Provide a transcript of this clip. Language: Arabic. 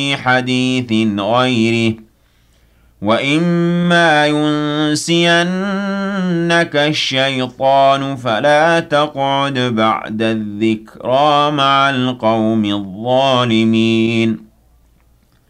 حديث غيره وإما ينسينك الشيطان فلا تقعد بعد الذكرى مع القوم الظالمين